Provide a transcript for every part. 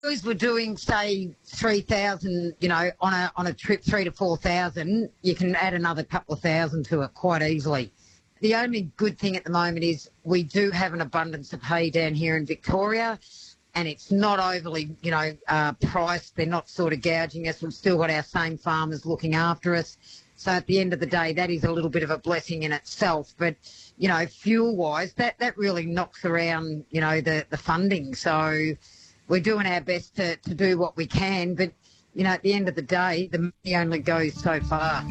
If we're doing, say, 3,000, on a trip, 3,000 to 4,000, you can add another couple of thousand to it quite easily. The only good thing at the moment is we do have an abundance of hay down here in Victoria, and it's not overly, priced. They're not sort of gouging us. We've still got our same farmers looking after us. So at the end of the day, that is a little bit of a blessing in itself. But, fuel-wise, that really knocks around, the funding. So we're doing our best to do what we can. But, at the end of the day, the money only goes so far.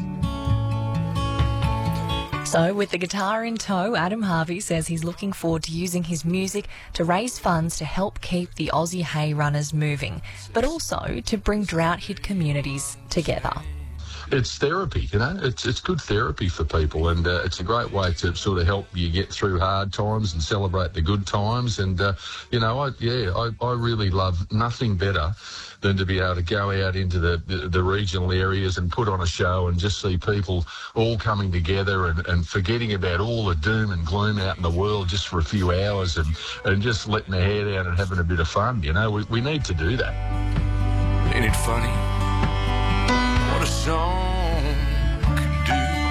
So, with the guitar in tow, Adam Harvey says he's looking forward to using his music to raise funds to help keep the Aussie hay runners moving, but also to bring drought-hit communities together. It's therapy, it's good therapy for people, and it's a great way to sort of help you get through hard times and celebrate the good times. And, I really love nothing better than to be able to go out into the regional areas and put on a show and just see people all coming together and forgetting about all the doom and gloom out in the world just for a few hours and just letting their hair down and having a bit of fun. We need to do that. Ain't it funny what a song can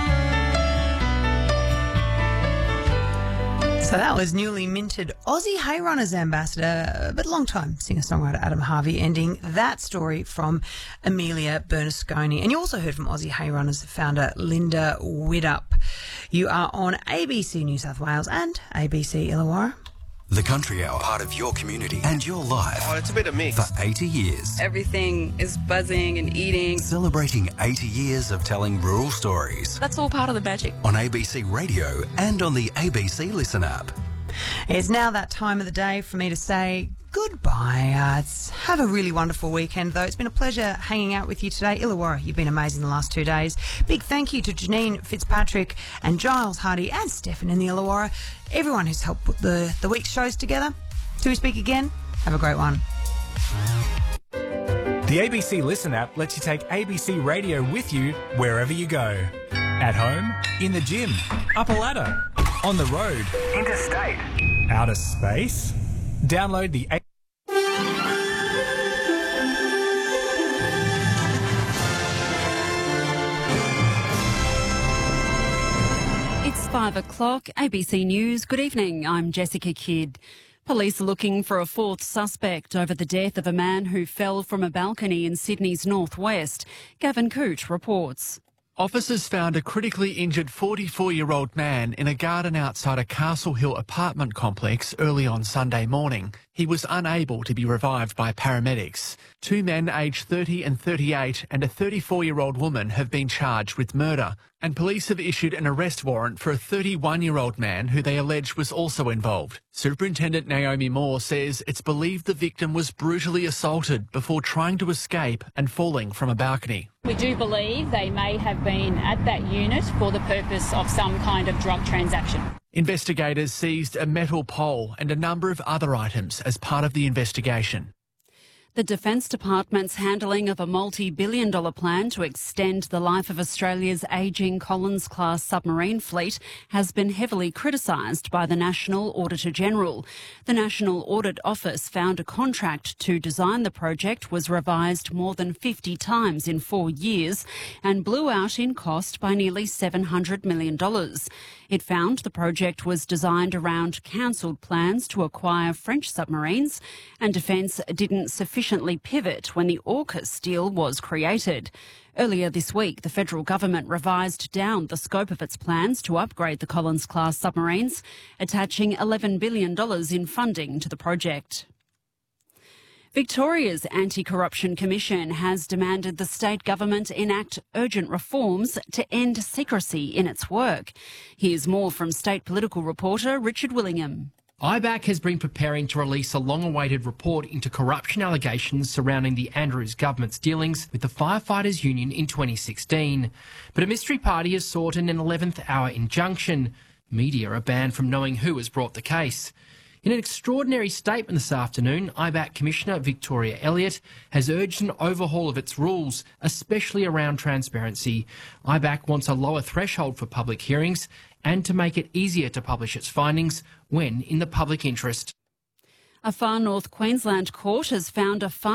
do? So that was newly minted Aussie Hay Runners ambassador, but long-time singer-songwriter Adam Harvey, ending that story from Amelia Bernasconi. And you also heard from Aussie Hay Runners founder Linda Widdop. You are on ABC New South Wales and ABC Illawarra. The Country Hour, part of your community and your life. Oh, it's a bit of mix. For 80 years. Everything is buzzing and eating. Celebrating 80 years of telling rural stories. That's all part of the magic. On ABC Radio and on the ABC Listen app. It's now that time of the day for me to say goodbye. Have a really wonderful weekend, though. It's been a pleasure hanging out with you today. Illawarra, you've been amazing the last 2 days. Big thank you to Janine Fitzpatrick and Giles Hardy and Stefan in the Illawarra, everyone who's helped put the week's shows together. Till we speak again, have a great one. The ABC Listen app lets you take ABC Radio with you wherever you go. At home, in the gym, up a ladder, on the road, interstate, outer space. Download the It's 5 o'clock, ABC News. Good evening, I'm Jessica Kidd. Police are looking for a fourth suspect over the death of a man who fell from a balcony in Sydney's northwest. Gavin Cooch reports. Officers found a critically injured 44-year-old man in a garden outside a Castle Hill apartment complex early on Sunday morning. He was unable to be revived by paramedics. Two men aged 30 and 38 and a 34-year-old woman have been charged with murder. And police have issued an arrest warrant for a 31-year-old man who they allege was also involved. Superintendent Naomi Moore says it's believed the victim was brutally assaulted before trying to escape and falling from a balcony. We do believe they may have been at that unit for the purpose of some kind of drug transaction. Investigators seized a metal pole and a number of other items as part of the investigation. The Defence Department's handling of a multi-billion-dollar plan to extend the life of Australia's ageing Collins-class submarine fleet has been heavily criticised by the National Auditor-General. The National Audit Office found a contract to design the project was revised more than 50 times in 4 years and blew out in cost by nearly $700 million. It found the project was designed around cancelled plans to acquire French submarines, and Defence didn't sufficiently pivot when the AUKUS deal was created. Earlier this week, the federal government revised down the scope of its plans to upgrade the Collins-class submarines, attaching $11 billion in funding to the project. Victoria's Anti-Corruption Commission has demanded the state government enact urgent reforms to end secrecy in its work. Here's more from state political reporter Richard Willingham. IBAC has been preparing to release a long-awaited report into corruption allegations surrounding the Andrews government's dealings with the Firefighters Union in 2016. But a mystery party has sought an 11th hour injunction. Media are banned from knowing who has brought the case. In an extraordinary statement this afternoon, IBAC Commissioner Victoria Elliott has urged an overhaul of its rules, especially around transparency. IBAC wants a lower threshold for public hearings and to make it easier to publish its findings when in the public interest. A far north Queensland court has found a